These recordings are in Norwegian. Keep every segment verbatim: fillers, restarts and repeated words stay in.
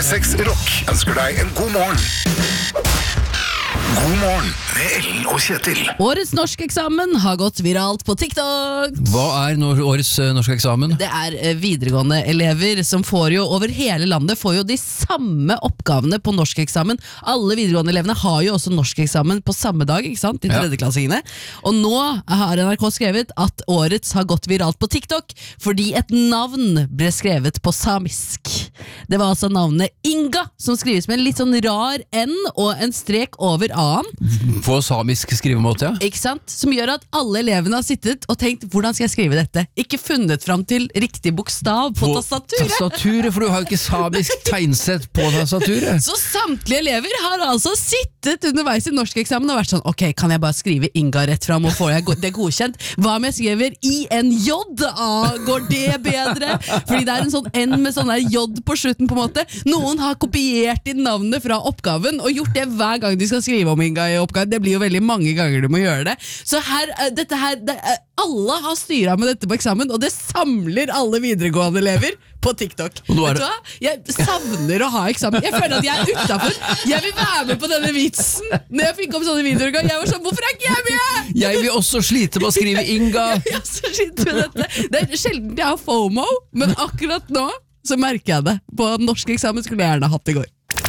P seks Rock ønsker deg en god morgen. God morgen med Ellen og Kjetil. Årets norskeksamen har gått viralt på TikTok. Hva er no- årets uh, norskeksamen? Det er eh, videregående elever som får jo over hele landet får jo de samme oppgavene på norskeksamen. Alle videregående elevene har jo også norskeksamen på samme dag, ikke sant? De Ja. tredjeklassingene. Og nå har N R K skrevet at årets har gått viralt på TikTok fordi et navn ble skrevet på samisk. Det var altså navnet Inga, som skrives med en litt sånn rar N og en strek over A-en. På samisk skrivemåte, ja. Ikke sant? Som gjør at alle elevene har sittet og tenkt, hvordan skal jeg skrive dette? Ikke funnet fram til riktig bokstav på, På tastaturet. tastaturet, for du har jo ikke samisk tegnsett på tastaturet. Så samtlige elever har altså sittet underveis i norskeksamen og vært sånn, ok, kan jeg bare skrive Inga rett fram og får jeg go- det godkjent? Hva om jeg skriver I N J A? Går det bedre? Fordi det er en sånn N med sånn der J på slutten på en måte. Noen har kopiert inn navnet fra oppgaven og gjort det hver gang de skal skrive om Inga i oppgaven. Det blir jo veldig mange ganger du må gjøre det. Så her, eh, dette her, det, eh, alle har styret med dette på eksamen, og det samler alle videregående elever på TikTok. Og nå er Vet du hva? Jeg savner å ha eksamen. Jeg føler at jeg er utenfor. Jeg vil være med på denne vitsen. Når jeg fikk opp sånne videoer, jeg var sånn, hvorfor er ikke jeg med? Jeg vil også slite med å skrive Inga. Jeg er så skitt med dette. Det er sjelden jeg har FOMO, men akkurat nå så merker jeg det. På norsk eksamen skulle jeg gjerne hatt i går.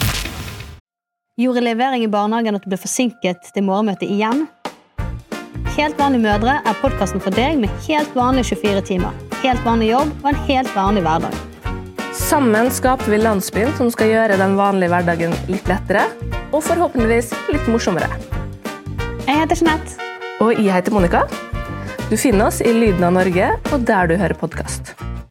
Gjorde levering i barnehagen at du ble forsinket til morgenmøtet igjen? Helt vanlige mødre er podcasten for deg med helt vanlige tjuefire timer, helt vanlig jobb og en helt vanlig hverdag. Sammen skaper vi landsbyen som skal gjøre den vanlige hverdagen litt lettere, og forhåpentligvis litt morsommere. Jeg heter Jeanette. Og jeg heter Monica. Du finner oss i Lyden av Norge, og der du hører podcast.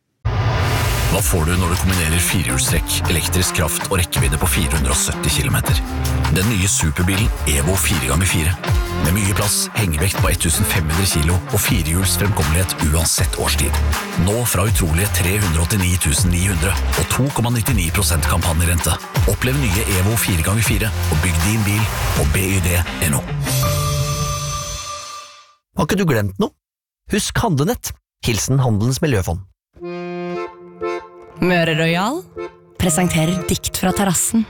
Hva får du når du kombinerer firehjulstrekk, elektrisk kraft og rekkevidde på fire hundre og sytti kilometer? Den nye superbilen Evo fire ganger fire. Med mye plass, hengevekt på femten hundre kilo og firehjuls fremkommelighet uansett årstid. Nå fra utrolige tre hundre og åttini tusen ni hundre og to komma nittini prosent kampanjerente. Opplev nye Evo fire ganger fire og bygg din bil på B Y D punktum N O. Har ikke du glemt noe? Husk Handlenett. Hilsen Handelens Miljøfond. Møre Royal presenterer dikt fra terrassen.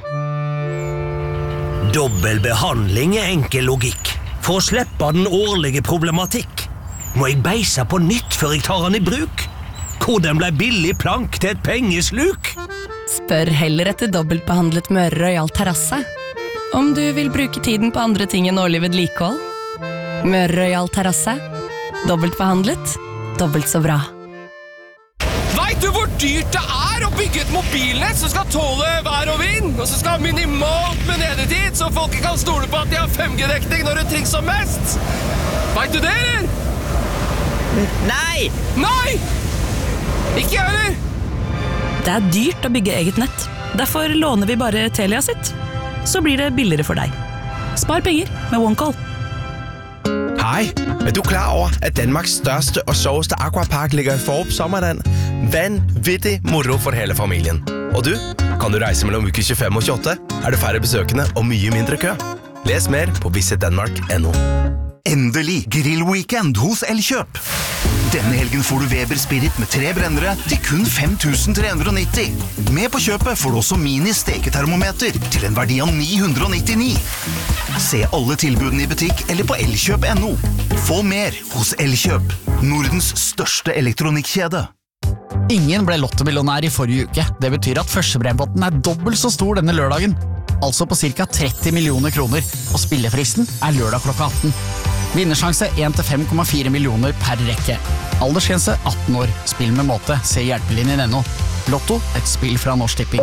Dobbel behandling er enkel logikk. For å slippe den årlige problematikk må jeg beise på nytt før jeg tar den i bruk. Hvor den ble billig plank til et pengesluk. Spør heller etter dobbeltbehandlet Møre Royal terrasse. Om du vil bruke tiden på andre ting enn årlig vedlikehold. Møre Royal terrasse. Dobbeltbehandlet. Dobbelt så bra. Vet du hvor dyrt det er å bygge et mobilnett som skal tåle vær og vind, og som skal ha minimalt med nedetid, så folk kan stole på at de har fem G-dekning når det trengs som mest? Vet du det, eller? Nei! Nei! Ikke jeg, eller? Det er dyrt å bygge eget nett. Derfor låner vi bare Telia sitt. Så blir det billigere for deg. Spar penger med OneCall. Hej, er du klar over, at Danmarks største og sjoveste aquapark ligger i Forop Sommerland? Vanvittig moro for hele familien. Og du, kan du reise mellom uke tjuefem og tjueåtte? Er det færre besøkende og mye mindre kø? Les mer på visit denmark punktum no. Endelig grillweekend hos Elkjøp. Denne helgen får du Weber Spirit med tre brennere til kun fem tusen tre hundre og nitti. Med på kjøpet får du også mini-steketermometer til en verdi av ni hundre og nittini. Se alle tilbudene i butikk eller på elkjøp punktum no. Få mer hos Elkjøp, Nordens største elektronikkjede. Ingen ble lottomillionær i forrige uke. Det betyr at førstepremiepotten er dobbelt så stor denne lørdagen. Altså på cirka tretti millioner kroner, og spillefristen er lørdag klokka atten. Vinnersjanse en til fem komma fire millioner per rekke. Aldersgrense atten år. Spill med måte. Se hjelpelinjen punktum no. Lotto, et spill fra Norsk Tipping.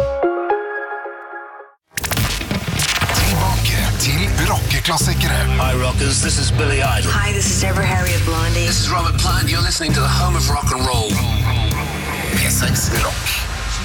Tilbake til rockeklassikere. Hi rockers, this is Billy Idol. Hi, this is Deborah Harriet Blondie. This is Robert Plant, you're listening to the home of rock and roll. P seks Rock.